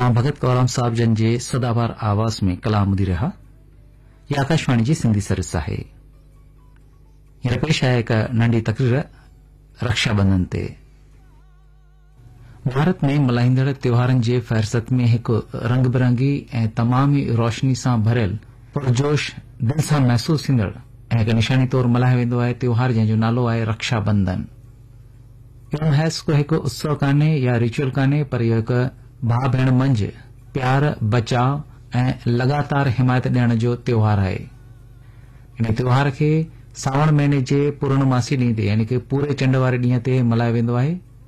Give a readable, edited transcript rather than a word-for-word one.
तव्हां भगत कौराम साहब जन जे सदाबार आवाज़ में कलाम ॿुधी रहा। ये आकाशवाणी जी सिंधी सर्विस आहे। हींअर पेश आहे हिक नंढी तकरीर रक्षाबंधन ते। भारत में मल्हाईंदड़ त्योहारनि जे फ़हरिस्त में हिकु रंग बिरंगी ऐं तमाम ई रोशनी सां भरियल पुरजोश दिल सां महसूस थींदड़ ऐं हिक निशानी तौर मल्हायो वेंदो आहे त्योहार जंहिंजो नालो आहे रक्षाबंधन। इहो महज़ को हिकु उत्सव कान्हे या रिचुअल कान्हे, पर इहो हिकु भाउ भेण मंझि प्यार, बचाव ऐं लगातार हिमायत ॾियण जो त्योहार आहे। इन त्योहार खे सावण महीने जे पूर्णमासी ॾींहं ते यानी कि पूरे चंड वारे ॾींहं ते मल्हायो वेंदो आहे।